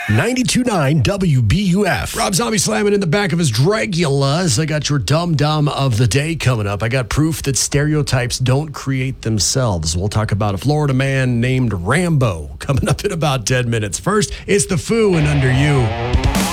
92.9 WBUF. Rob Zombie slamming in the back of his Dragulas. I got your dum-dum of the day coming up. I got proof that stereotypes don't create themselves. We'll talk about a Florida man named Rambo coming up in about 10 minutes. First, it's the Foo and Under You.